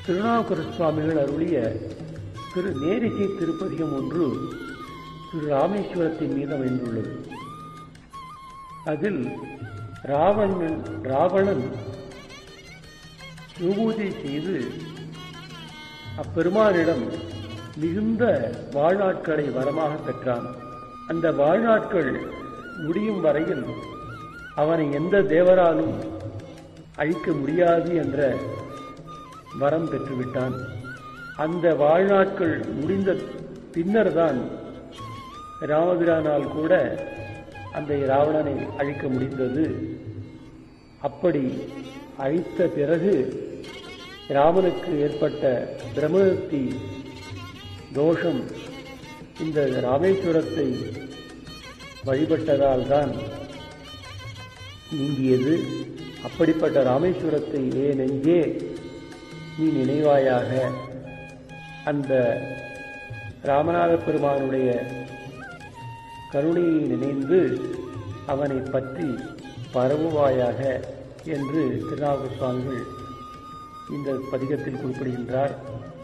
திருநாவுக்கர சுவாமிகள் அருளிய திரு நேரிசை திருப்பதிகம் ஒன்று திரு ராமேஸ்வரத்தின் மீது அமைந்துள்ளது. அதில் ராவணன் விபூதி செய்து அப்பெருமானிடம் மிகுந்த வாழ்நாட்களை வரமாக பெற்றான். அந்த வாழ்நாட்கள் முடியும் வரையில் அவனை எந்த தேவராலும் அழிக்க முடியாது என்ற வரம் பெற்றுவிட்டான். அந்த வாழ்நாட்கள் முடிந்த பின்னர்தான் ராமபிரானால் கூட அந்த ராவணனை அழிக்க முடிந்தது. அப்படி அழித்த பிறகு ராமனுக்கு ஏற்பட்ட பிரம்மஹத்தி தோஷம் இந்த ராமேஸ்வரத்தை வழிபட்டதால் தான் நீங்கியது. அப்படிப்பட்ட ராமேஸ்வரத்தை நெஞ்சே நீ நினைவாயாக. அந்த ராமநாத பெருமானுடைய கருணையை நினைந்து அவனை பற்றி பரவுவாயாக என்று திருநாவுக்கர சுவாமிகள் இந்த பதிகத்தில் குறிப்பிடுகின்றார்.